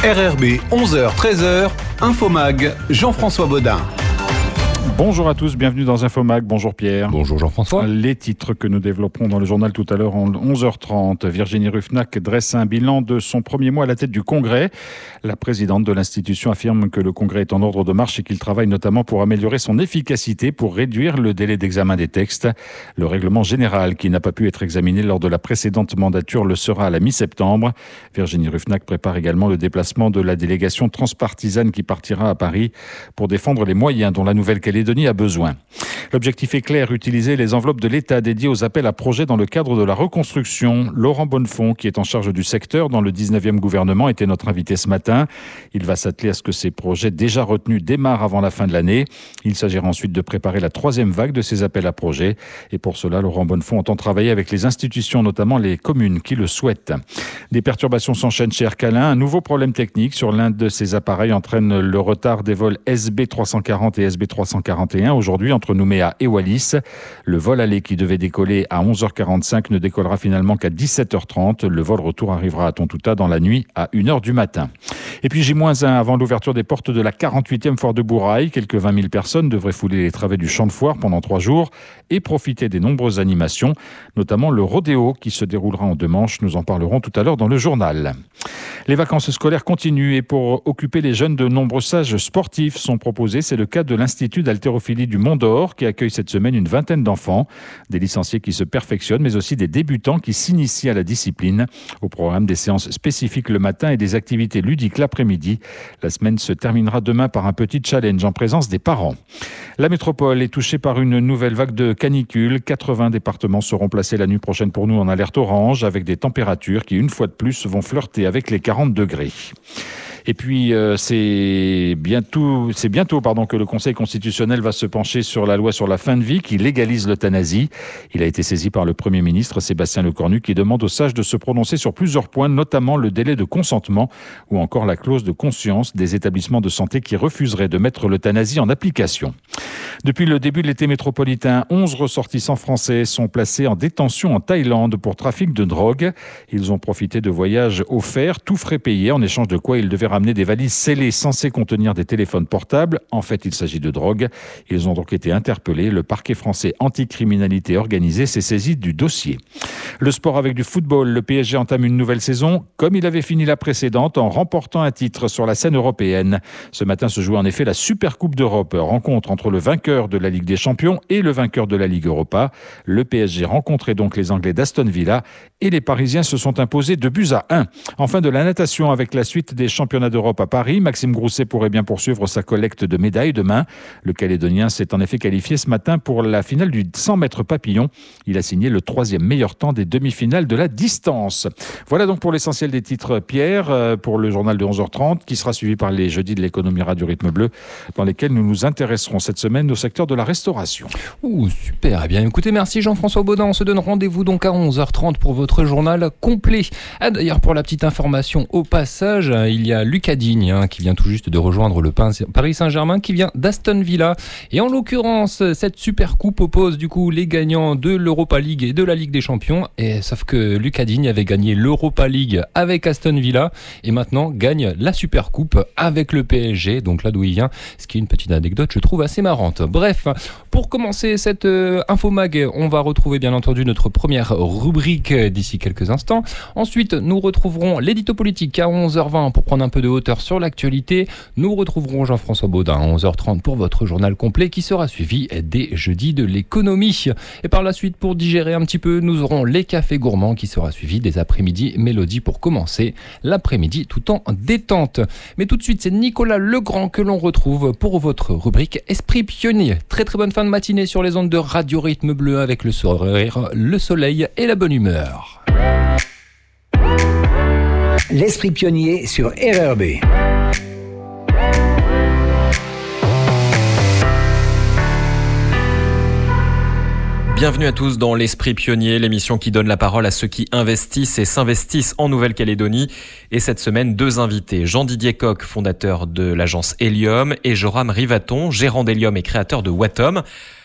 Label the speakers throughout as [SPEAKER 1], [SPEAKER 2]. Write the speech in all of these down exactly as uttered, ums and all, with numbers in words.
[SPEAKER 1] R R B, onze heures treize heures, Infomag, Jean-François Baudin.
[SPEAKER 2] Bonjour à tous, bienvenue dans Infomag. Bonjour Pierre.
[SPEAKER 3] Bonjour Jean-François.
[SPEAKER 2] Les titres que nous développerons dans le journal tout à l'heure en onze heures trente. Virginie Ruffnac dresse un bilan de son premier mois à la tête du Congrès. La présidente de l'institution affirme que le Congrès est en ordre de marche et qu'il travaille notamment pour améliorer son efficacité, pour réduire le délai d'examen des textes. Le règlement général, qui n'a pas pu être examiné lors de la précédente mandature, le sera à la mi-septembre. Virginie Ruffnac prépare également le déplacement de la délégation transpartisane qui partira à Paris pour défendre les moyens dont la Nouvelle-Calédonie a besoin. L'objectif est clair, utiliser les enveloppes de l'État dédiées aux appels à projets dans le cadre de la reconstruction. Laurent Bonnefond, qui est en charge du secteur dans le dix-neuvième gouvernement, était notre invité ce matin. Il va s'atteler à ce que ces projets déjà retenus démarrent avant la fin de l'année. Il s'agira ensuite de préparer la troisième vague de ces appels à projets. Et pour cela, Laurent Bonnefond entend travailler avec les institutions, notamment les communes qui le souhaitent. Des perturbations s'enchaînent chez Air Calin. Un nouveau problème technique sur l'un de ces appareils entraîne le retard des vols S B trois cent quarante et S B trois cent quarante et un aujourd'hui entre Nouméa et Wallis. Le vol aller qui devait décoller à onze heures quarante-cinq ne décollera finalement qu'à dix-sept heures trente. Le vol retour arrivera à Tontouta dans la nuit à une heure du matin. Et puis J moins un avant l'ouverture des portes de la quarante-huitième foire de Bourail. Quelques vingt mille personnes devraient fouler les travées du champ de foire pendant trois jours et profiter des nombreuses animations, notamment le rodéo qui se déroulera en deux manches. Nous en parlerons tout à l'heure dans le journal. Les vacances scolaires continuent et pour occuper les jeunes, de nombreux stages sportifs sont proposés. C'est le cas de l'Institut d'haltérophilie du Mont d'Or qui accueille cette semaine une vingtaine d'enfants, des licenciés qui se perfectionnent, mais aussi des débutants qui s'initient à la discipline. Au programme, des séances spécifiques le matin et des activités ludiques l'après-midi. La semaine se terminera demain par un petit challenge en présence des parents. La métropole est touchée par une nouvelle vague de canicule. quatre-vingts départements seront placés la nuit prochaine pour nous en alerte orange, avec des températures qui, une fois de plus, vont flirter avec les quarante degrés. Et puis, euh, c'est bientôt, c'est bientôt pardon, que le Conseil constitutionnel va se pencher sur la loi sur la fin de vie qui légalise l'euthanasie. Il a été saisi par le Premier ministre Sébastien Lecornu qui demande aux sages de se prononcer sur plusieurs points, notamment le délai de consentement ou encore la clause de conscience des établissements de santé qui refuseraient de mettre l'euthanasie en application. Depuis le début de l'été métropolitain, onze ressortissants français sont placés en détention en Thaïlande pour trafic de drogue. Ils ont profité de voyages offerts, tout frais payés, en échange de quoi ils devaient ramener des valises scellées censées contenir des téléphones portables. En fait, il s'agit de drogue. Ils ont donc été interpellés. Le parquet français anticriminalité organisée s'est saisi du dossier. Le sport avec du football. Le P S G entame une nouvelle saison comme il avait fini la précédente en remportant un titre sur la scène européenne. Ce matin se joue en effet la Super Coupe d'Europe. Rencontre entre le vainqueur de la Ligue des Champions et le vainqueur de la Ligue Europa. Le P S G rencontrait donc les Anglais d'Aston Villa et les Parisiens se sont imposés deux buts à un. Enfin de la natation avec la suite des championnats d'Europe à Paris. Maxime Grousset pourrait bien poursuivre sa collecte de médailles demain. Le Calédonien s'est en effet qualifié ce matin pour la finale du cent mètres papillon. Il a signé le troisième meilleur temps des demi-finales de la distance. Voilà donc pour l'essentiel des titres, Pierre, pour le journal de onze heures trente qui sera suivi par les jeudis de l'économie radio rythme bleu dans lesquels nous nous intéresserons cette semaine au secteur de la restauration.
[SPEAKER 3] Ouh, super. Eh bien, écoutez, merci Jean-Françoin Baudin. On se donne rendez-vous donc à onze heures trente pour votre journal complet. Ah, d'ailleurs, pour la petite information au passage, il y a Lucas Digne hein, qui vient tout juste de rejoindre le Paris Saint-Germain qui vient d'Aston Villa. Et en l'occurrence, cette super coupe oppose du coup les gagnants de l'Europa League et de la Ligue des Champions. Et sauf que Lucas Digne avait gagné l'Europa League avec Aston Villa et maintenant gagne la super coupe avec le P S G. Donc là d'où il vient, ce qui est une petite anecdote, je trouve assez marrante. Bref, pour commencer cette euh, infomag, on va retrouver bien entendu notre première rubrique d'ici quelques instants. Ensuite, nous retrouverons l'édito politique à onze heures vingt pour prendre un peu de hauteur sur l'actualité. Nous retrouverons Jean-François Baudin à onze heures trente pour votre journal complet qui sera suivi dès jeudi de l'économie. Et par la suite, pour digérer un petit peu, nous aurons les cafés gourmands qui sera suivi des après-midi mélodies pour commencer l'après-midi tout en détente. Mais tout de suite, c'est Nicolas Legrand que l'on retrouve pour votre rubrique Esprit Pionnier. Très très bonne fin de matinée sur les ondes de Radio Rythme Bleu avec le sourire, le soleil et la bonne humeur.
[SPEAKER 4] L'Esprit Pionnier sur R R B.
[SPEAKER 5] Bienvenue à tous dans l'Esprit Pionnier, l'émission qui donne la parole à ceux qui investissent et s'investissent en Nouvelle-Calédonie. Et cette semaine, deux invités. Jean-Didier Coq, fondateur de l'agence Helium, et Joram Rivaton, gérant d'Helium et créateur de Watom.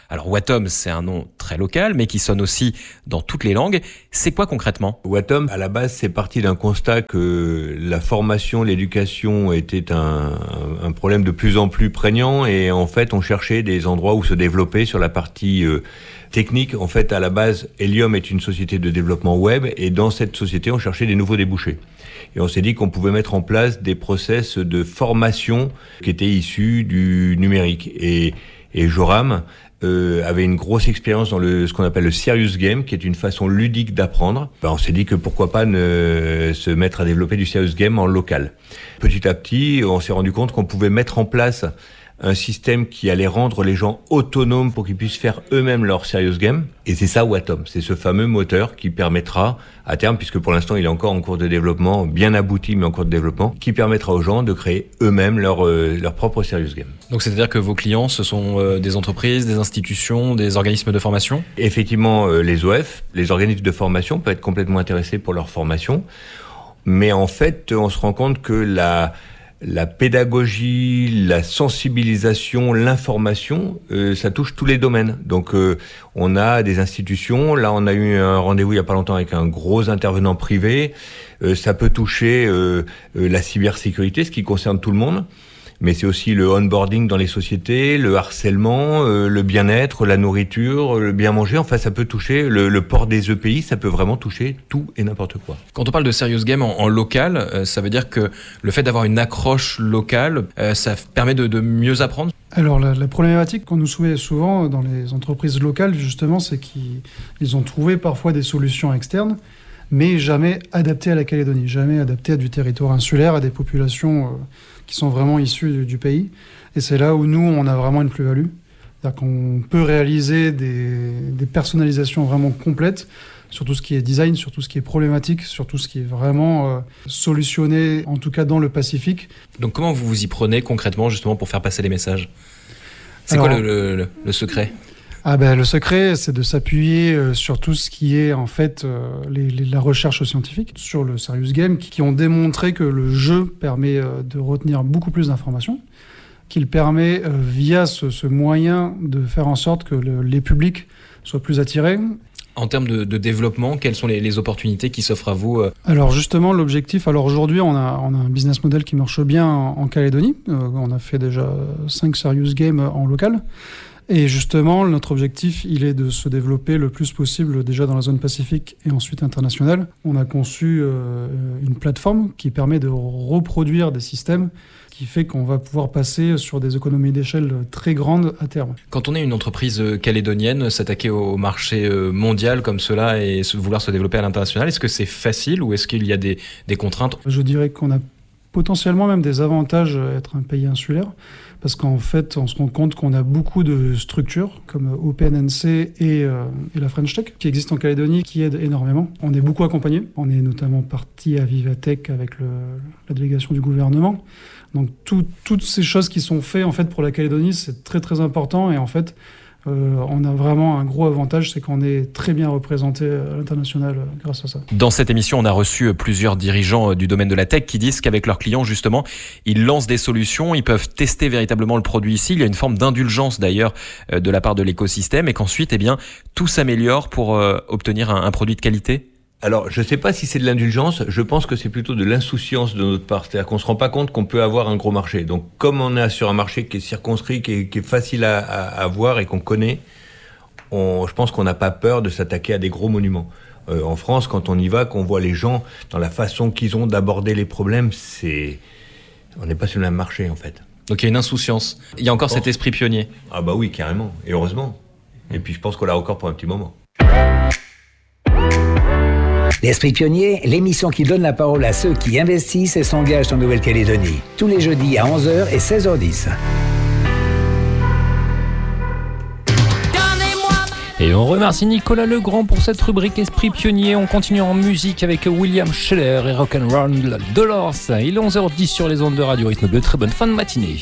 [SPEAKER 5] Alors Watom, c'est un nom très local, mais qui sonne aussi dans toutes les langues. C'est quoi concrètement ?
[SPEAKER 6] Watom, à la base, c'est parti d'un constat que la formation, l'éducation était un, un problème de plus en plus prégnant, et en fait, on cherchait des endroits où se développer sur la partie euh, technique. En fait, à la base, Helium est une société de développement web, et dans cette société, on cherchait des nouveaux débouchés. Et on s'est dit qu'on pouvait mettre en place des process de formation qui étaient issus du numérique. Et, et Joram euh, avait une grosse expérience dans le, ce qu'on appelle le serious game, qui est une façon ludique d'apprendre. Ben, on s'est dit que pourquoi pas ne, se mettre à développer du serious game en local. Petit à petit, on s'est rendu compte qu'on pouvait mettre en place un système qui allait rendre les gens autonomes pour qu'ils puissent faire eux-mêmes leur serious game. Et c'est ça Watom, c'est ce fameux moteur qui permettra à terme, puisque pour l'instant il est encore en cours de développement, bien abouti mais en cours de développement, qui permettra aux gens de créer eux-mêmes leur, euh, leur propre serious game.
[SPEAKER 5] Donc c'est-à-dire que vos clients, ce sont euh, des entreprises, des institutions, des organismes de formation ?
[SPEAKER 6] Effectivement, euh, les O F, les organismes de formation peuvent être complètement intéressés pour leur formation, mais en fait on se rend compte que la... La pédagogie, la sensibilisation, l'information, euh, ça touche tous les domaines. Donc euh, on a des institutions, là on a eu un rendez-vous il y a pas longtemps avec un gros intervenant privé, euh, ça peut toucher euh, euh, la cybersécurité, ce qui concerne tout le monde. Mais c'est aussi le onboarding dans les sociétés, le harcèlement, euh, le bien-être, la nourriture, le bien manger. Enfin, ça peut toucher le, le port des E P I, ça peut vraiment toucher tout et n'importe quoi.
[SPEAKER 5] Quand on parle de serious game en, en local, euh, ça veut dire que le fait d'avoir une accroche locale, euh, ça permet de, de mieux apprendre ?
[SPEAKER 7] Alors la, la problématique qu'on nous soumet souvent dans les entreprises locales, justement, c'est qu'ils ils ont trouvé parfois des solutions externes, mais jamais adaptées à la Calédonie, jamais adaptées à du territoire insulaire, à des populations... Euh, qui sont vraiment issus du, du pays. Et c'est là où nous, on a vraiment une plus-value. C'est-à-dire qu'on peut réaliser des, des personnalisations vraiment complètes sur tout ce qui est design, sur tout ce qui est problématique, sur tout ce qui est vraiment euh, solutionné, en tout cas dans le Pacifique.
[SPEAKER 5] Donc comment vous vous y prenez concrètement justement pour faire passer les messages ? C'est Alors, quoi le, le, le secret ?
[SPEAKER 7] Ah ben, le secret, c'est de s'appuyer euh, sur tout ce qui est en fait euh, les, les, la recherche scientifique, sur le serious game, qui, qui ont démontré que le jeu permet euh, de retenir beaucoup plus d'informations, qu'il permet euh, via ce, ce moyen de faire en sorte que le, les publics soient plus attirés.
[SPEAKER 5] En termes de, de développement, quelles sont les, les opportunités qui s'offrent à vous ? euh...
[SPEAKER 7] Alors justement, l'objectif, alors aujourd'hui on a, on a un business model qui marche bien en, en Calédonie, euh, on a fait déjà cinq serious games en local. Et justement, notre objectif, il est de se développer le plus possible déjà dans la zone Pacifique et ensuite internationale. On a conçu euh, une plateforme qui permet de reproduire des systèmes, qui fait qu'on va pouvoir passer sur des économies d'échelle très grandes à terme.
[SPEAKER 5] Quand on est une entreprise calédonienne, s'attaquer au marché mondial comme cela et vouloir se développer à l'international, est-ce que c'est facile ou est-ce qu'il y a des, des contraintes ?
[SPEAKER 7] Je dirais qu'on a potentiellement même des avantages à être un pays insulaire, parce qu'en fait, on se rend compte qu'on a beaucoup de structures, comme OpenNC et, euh, et la French Tech, qui existent en Calédonie, qui aident énormément. On est beaucoup accompagnés. On est notamment parti à Vivatech avec le, la délégation du gouvernement. Donc, tout, toutes ces choses qui sont faites en fait, pour la Calédonie, c'est très très important. Et en fait, Euh, on a vraiment un gros avantage, c'est qu'on est très bien représenté à l'international grâce à ça.
[SPEAKER 5] Dans cette émission, on a reçu plusieurs dirigeants du domaine de la tech qui disent qu'avec leurs clients, justement, ils lancent des solutions, ils peuvent tester véritablement le produit ici. Il y a une forme d'indulgence d'ailleurs de la part de l'écosystème et qu'ensuite, eh bien, tout s'améliore pour euh, obtenir un, un produit de qualité.
[SPEAKER 6] Alors, je ne sais pas si c'est de l'indulgence, je pense que c'est plutôt de l'insouciance de notre part. C'est-à-dire qu'on ne se rend pas compte qu'on peut avoir un gros marché. Donc, comme on est sur un marché qui est circonscrit, qui est, qui est facile à, à, à voir et qu'on connaît, on, je pense qu'on n'a pas peur de s'attaquer à des gros monuments. Euh, en France, quand on y va, qu'on voit les gens dans la façon qu'ils ont d'aborder les problèmes, c'est... on n'est pas sur le même marché, en fait.
[SPEAKER 5] Donc, il y a une insouciance. Il y a encore cet esprit pionnier.
[SPEAKER 6] Ah bah oui, carrément. Et heureusement. Et puis, je pense qu'on l'a encore pour un petit moment.
[SPEAKER 4] L'Esprit Pionnier, l'émission qui donne la parole à ceux qui investissent et s'engagent en Nouvelle-Calédonie. Tous les jeudis à onze heures et seize heures dix.
[SPEAKER 3] Et on remercie Nicolas Legrand pour cette rubrique Esprit Pionnier. On continue en musique avec William Scheller et Rock'n'Roll Dolores. Il est onze heures dix sur les ondes de Radio Rythme Bleu. Très bonne fin de matinée.